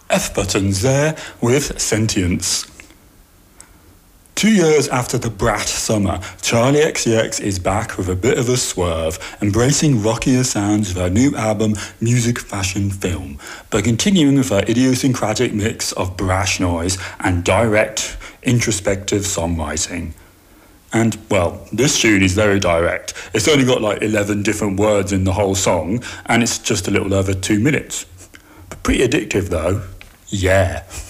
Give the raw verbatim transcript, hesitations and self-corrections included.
F Buttons there with Sentience. Two years after the brat summer, Charli X C X is back with a bit of a swerve, embracing rockier sounds with her new album Music Fashion Film, but continuing with her idiosyncratic mix of brash noise and direct, introspective songwriting. And, well, this tune is very direct. It's only got like eleven different words in the whole song, and it's just a little over two minutes. But pretty addictive though. Yeah.